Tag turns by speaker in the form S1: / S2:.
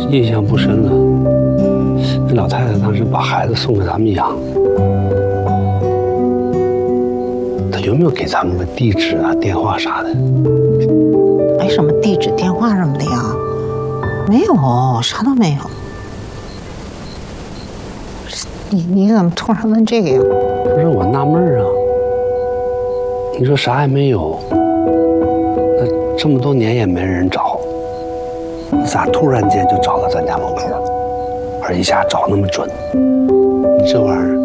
S1: 印象不深了。那老太太当时把孩子送给咱们养，她有没有给咱们个地址啊、电话啥的？
S2: 没什么地址、电话什么的呀，没有，啥都没有。你怎么突然问这个呀？
S1: 不是我纳闷啊，你说啥也没有，那这么多年也没人找，你咋突然间就找到咱家门口了，而一下找那么准？你这玩意儿。